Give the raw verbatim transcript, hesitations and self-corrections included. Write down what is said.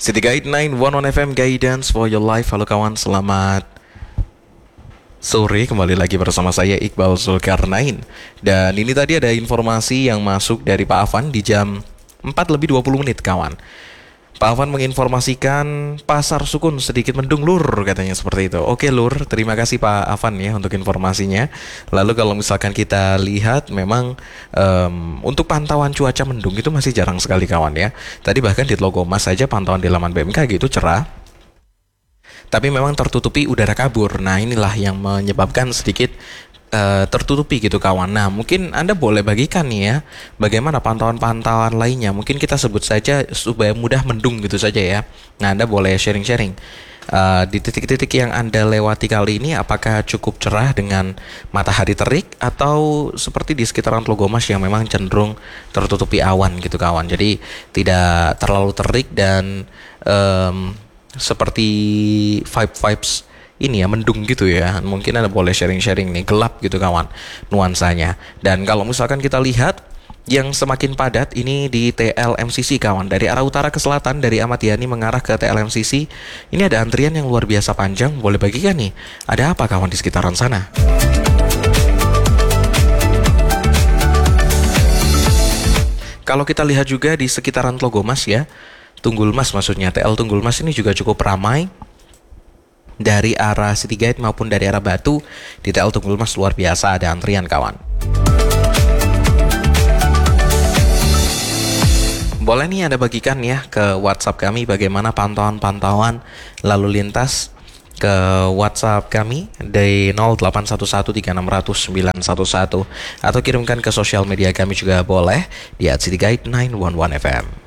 City Guide sembilan satu satu F M, Guidance for your life. Halo kawan, selamat sore, kembali lagi bersama saya Iqbal Zulkarnain. Dan ini tadi ada informasi yang masuk dari Pak Afan di jam empat lebih dua puluh menit kawan. Pak Afan menginformasikan pasar sukun sedikit mendung lur, katanya seperti itu. Oke lur, terima kasih Pak Afan ya untuk informasinya. Lalu kalau misalkan kita lihat memang um, untuk pantauan cuaca mendung itu masih jarang sekali kawan ya. Tadi bahkan di logo Mas saja pantauan di laman B M K G itu cerah, tapi memang tertutupi udara kabur. Nah inilah yang menyebabkan sedikit uh, tertutupi gitu kawan. Nah mungkin Anda boleh bagikan nih ya, bagaimana pantauan-pantauan lainnya. Mungkin kita sebut saja supaya mudah mendung gitu saja ya. Nah Anda boleh sharing-sharing uh, di titik-titik yang Anda lewati kali ini, apakah cukup cerah dengan matahari terik, atau seperti di sekitaran Tlogo Mas yang memang cenderung tertutupi awan gitu kawan. Jadi tidak terlalu terik dan um, seperti vibe-vibes ini ya, mendung gitu ya. Mungkin Anda boleh sharing-sharing nih, gelap gitu kawan nuansanya. Dan kalau misalkan kita lihat yang semakin padat ini di T L M C C kawan, dari arah utara ke selatan, dari Ahmad Yani mengarah ke T L M C C. Ini ada antrian yang luar biasa panjang. Boleh bagikan nih, ada apa kawan di sekitaran sana? Kalau kita lihat juga di sekitaran Tlogo Mas ya, Tunggul Mas maksudnya, T L Tunggul Mas ini juga cukup ramai. Dari arah City Gate maupun dari arah Batu, di T L Tunggul Mas luar biasa ada antrian kawan. Boleh nih Anda bagikan ya ke WhatsApp kami bagaimana pantauan-pantauan lalu lintas ke WhatsApp kami di nol delapan satu satu tiga enam nol nol sembilan satu satu, atau kirimkan ke sosial media kami juga boleh di at City Guide sembilan satu satu F M.